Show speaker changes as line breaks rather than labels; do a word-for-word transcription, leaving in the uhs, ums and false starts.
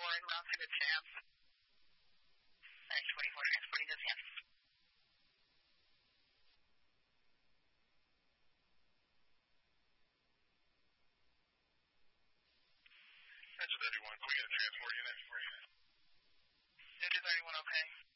twenty-four inbound to good Sam. Alright, twenty-four transporting to Sam.
Engine thirty-one, can we get a transport unit for you?
Engine thirty-one, okay.